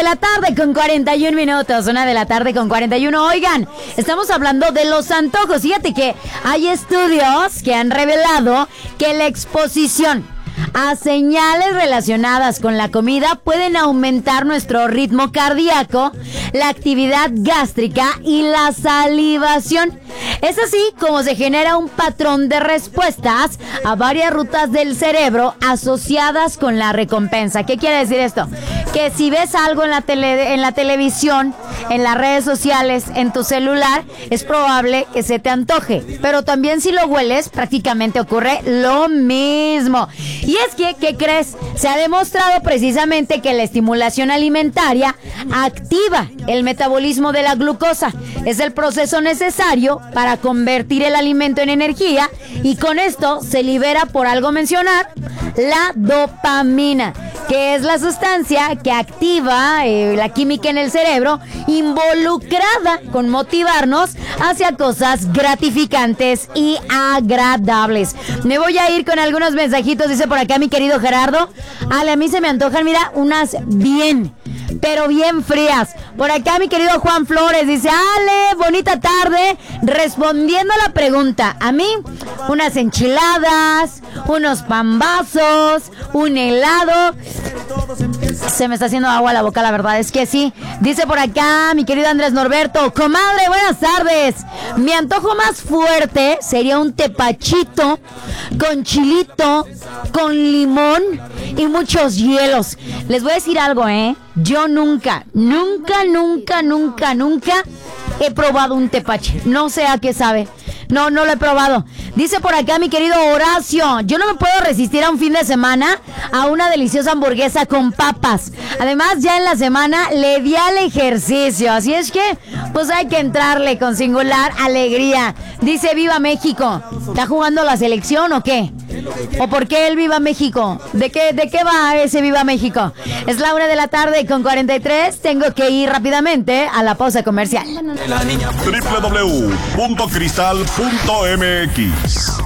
la tarde con 41 minutos. 1 de la tarde con 41. Oigan, estamos hablando de los antojos. Fíjate que hay estudios que han revelado que la exposición a señales relacionadas con la comida pueden aumentar nuestro ritmo cardíaco, la actividad gástrica y la salivación. Es así como se genera un patrón de respuestas a varias rutas del cerebro asociadas con la recompensa. ¿Qué quiere decir esto? Que si ves algo en la televisión, en las redes sociales, en tu celular, es probable que se te antoje. Pero también si lo hueles, prácticamente ocurre lo mismo. Y es que, ¿qué crees? Se ha demostrado precisamente que la estimulación alimentaria activa el metabolismo de la glucosa. Es el proceso necesario para convertir el alimento en energía y con esto se libera, por algo mencionar, la dopamina, que es la sustancia que activa la química en el cerebro involucrada con motivarnos hacia cosas gratificantes y agradables. Me voy a ir con algunos mensajitos, dice por acá mi querido Gerardo. Ale, a mí se me antojan, mira, unas bien, pero bien frías. Por acá mi querido Juan Flores dice: Ale, bonita tarde. Respondiendo a la pregunta, a mí unas enchiladas, unos pambazos, un helado. Se me está haciendo agua la boca, la verdad es que sí. Dice por acá mi querido Andrés Norberto: comadre, buenas tardes. Mi antojo más fuerte sería un tepachito con chilito, con limón y muchos hielos. Les voy a decir algo, yo nunca he probado un tepache. No sé a qué sabe. No lo he probado. Dice por acá mi querido Horacio: yo no me puedo resistir a un fin de semana a una deliciosa hamburguesa con papas. Además, ya en la semana le di al ejercicio. Así es que, pues hay que entrarle con singular alegría. Dice: ¡Viva México! ¿Está jugando la selección o qué? ¿O por qué el Viva México? ¿De qué va ese Viva México? Es la 1 de la tarde con 43. Tengo que ir rápidamente a la pausa comercial. www.cristal.mx.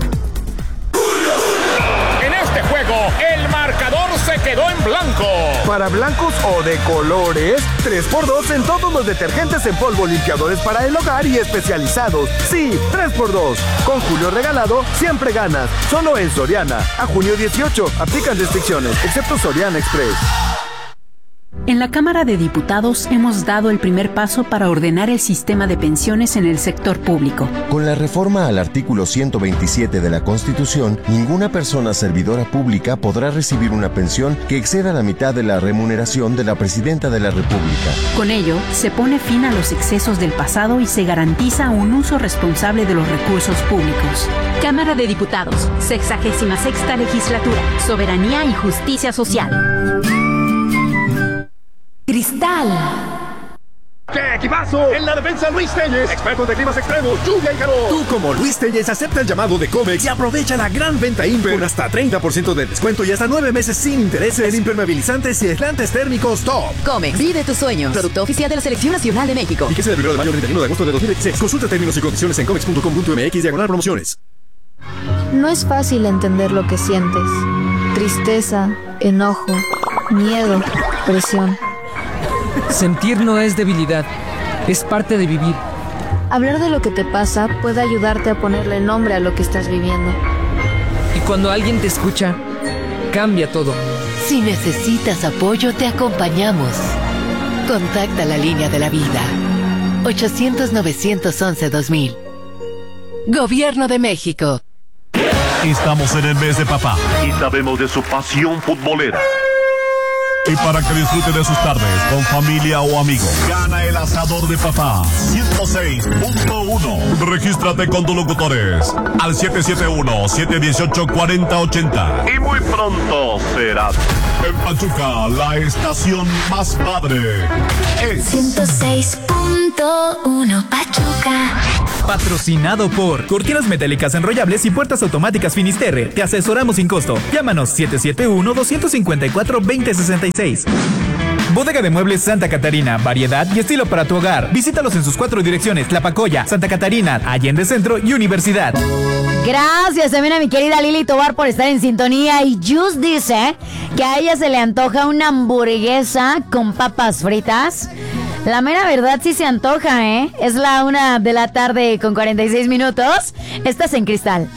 En este juego, el marcador se quedó en blanco. Para blancos o de colores, 3x2 en todos los detergentes en polvo, limpiadores para el hogar y especializados. Sí, 3x2. Con Julio regalado, siempre ganas. Solo en Soriana. A junio 18. Aplican restricciones, excepto Soriana Express. En la Cámara de Diputados hemos dado el primer paso para ordenar el sistema de pensiones en el sector público. Con la reforma al artículo 127 de la Constitución, ninguna persona servidora pública podrá recibir una pensión que exceda la mitad de la remuneración de la Presidenta de la República. Con ello, se pone fin a los excesos del pasado y se garantiza un uso responsable de los recursos públicos. Cámara de Diputados, 66ª Legislatura, Soberanía y Justicia Social. Cristal. ¡Qué equipazo! En la defensa, Luis Telles, experto de climas extremos, lluvia y calor. Tú, como Luis Telles, acepta el llamado de Comex y aprovecha la gran venta Imper con hasta 30% de descuento y hasta 9 meses sin intereses en impermeabilizantes y aislantes térmicos top. Comex, vive tus sueños. Producto oficial de la Selección Nacional de México. Fíjese del 1 de mayo al 31 de agosto de 2016. Consulta términos y condiciones en comex.com.mx/promociones. No es fácil entender lo que sientes. Tristeza, enojo, miedo, presión. Sentir no es debilidad, es parte de vivir. Hablar de lo que te pasa puede ayudarte a ponerle nombre a lo que estás viviendo. Y cuando alguien te escucha, cambia todo. Si necesitas apoyo, te acompañamos. Contacta la línea de la vida. 800-911-2000. Gobierno de México. Estamos en el mes de papá y sabemos de su pasión futbolera. Y para que disfrute de sus tardes con familia o amigos, gana el asador de papá 106.1. Regístrate con tus locutores al 771-718-4080. Y muy pronto serás en Pachuca, la estación más padre. Es 106.1 Pachuca. Patrocinado por Cortinas Metálicas Enrollables y Puertas Automáticas Finisterre. Te asesoramos sin costo. Llámanos 771-254-2066. Bodega de Muebles Santa Catarina. Variedad y estilo para tu hogar. Visítalos en sus 4 direcciones: La Pacoya, Santa Catarina, Allende Centro y Universidad. Gracias también a mi querida Lili Tobar por estar en sintonía. Y Just dice que a ella se le antoja una hamburguesa con papas fritas. La mera verdad sí se antoja, ¿eh? Es la 1:46 p.m. Estás en Cristal.